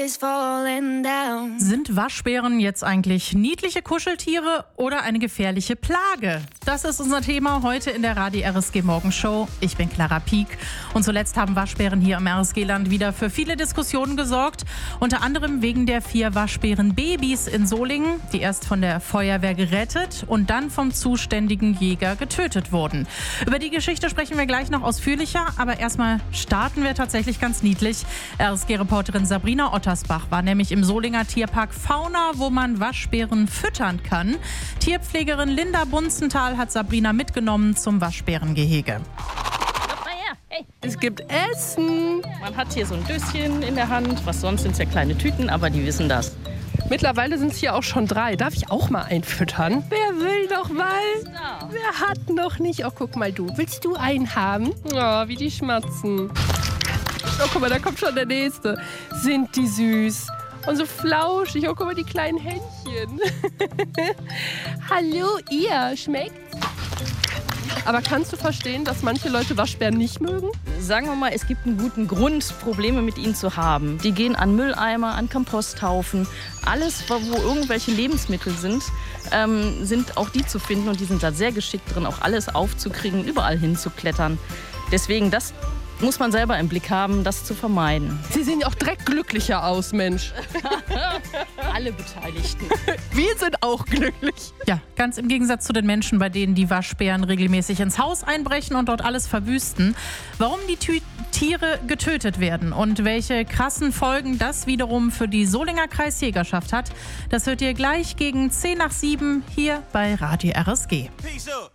Sind Waschbären jetzt eigentlich niedliche Kuscheltiere oder eine gefährliche Plage? Das ist unser Thema heute in der Radio RSG Morgenshow. Ich bin Clara Pieck und zuletzt haben Waschbären hier im RSG-Land wieder für viele Diskussionen gesorgt. Unter anderem wegen der 4 Waschbärenbabys in Solingen, die erst von der Feuerwehr gerettet und dann vom zuständigen Jäger getötet wurden. Über die Geschichte sprechen wir gleich noch ausführlicher, aber erstmal starten wir tatsächlich ganz niedlich. RSG-Reporterin Sabrina Ottersbach war nämlich im Solinger Tierpark Fauna, wo man Waschbären füttern kann. Tierpflegerin Linda Bunzenthal hat Sabrina mitgenommen zum Waschbärengehege. Es gibt Essen. Man hat hier so ein Döschen in der Hand. Was sonst sind es ja kleine Tüten, aber die wissen das. Mittlerweile sind es hier auch schon 3. Darf ich auch mal einfüttern? Wer will doch mal? Wer hat noch nicht? Oh, guck mal du. Willst du einen haben? Oh, wie die schmatzen. Oh, guck mal, da kommt schon der Nächste. Sind die süß. Und so flauschig. Oh, guck mal, die kleinen Händchen. Hallo, ihr. Schmeckt's? Aber kannst du verstehen, dass manche Leute Waschbären nicht mögen? Sagen wir mal, es gibt einen guten Grund, Probleme mit ihnen zu haben. Die gehen an Mülleimer, an Komposthaufen. Alles, wo irgendwelche Lebensmittel sind, sind auch die zu finden. Und die sind da sehr geschickt drin, auch alles aufzukriegen, überall hinzuklettern. Deswegen, das muss man selber im Blick haben, das zu vermeiden. Sie sehen ja auch direkt glücklicher aus, Mensch. Alle Beteiligten. Wir sind auch glücklich. Ja, ganz im Gegensatz zu den Menschen, bei denen die Waschbären regelmäßig ins Haus einbrechen und dort alles verwüsten. Warum die Tiere getötet werden und welche krassen Folgen das wiederum für die Solinger Kreisjägerschaft hat, das hört ihr gleich gegen 6:10 hier bei Radio RSG.